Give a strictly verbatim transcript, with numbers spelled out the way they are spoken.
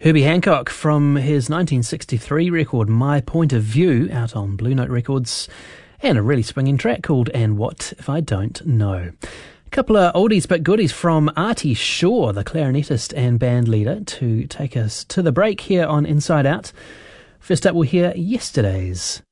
Herbie Hancock from his nineteen sixty-three record My Point of View, out on Blue Note Records, and a really swinging track called And What If I Don't Know. A couple of oldies but goodies from Artie Shaw, the clarinetist and band leader, to take us to the break here on Inside Out. First up, we'll hear Yesterday's.